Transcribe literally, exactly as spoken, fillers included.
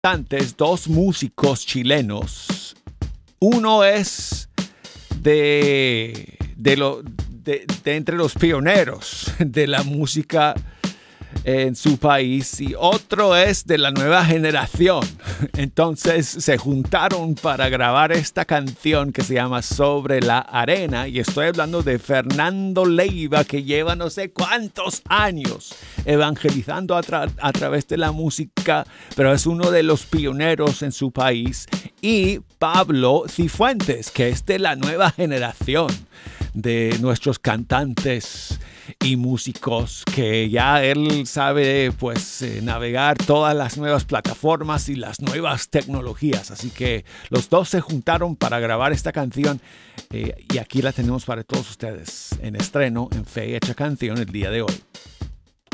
cantantes, dos músicos chilenos. Uno es de, de, lo, de, de entre los pioneros de la música en su país y otro es de la nueva generación. Entonces se juntaron para grabar esta canción que se llama Sobre la Arena, y estoy hablando de Fernando Leiva, que lleva no sé cuántos años evangelizando a, tra- a través de la música, pero es uno de los pioneros en su país, y Pablo Cifuentes, que es de la nueva generación de nuestros cantantes y músicos, que ya él sabe pues eh, navegar todas las nuevas plataformas y las nuevas tecnologías. Así que los dos se juntaron para grabar esta canción eh, y aquí la tenemos para todos ustedes en estreno en Fe Hecha Canción el día de hoy.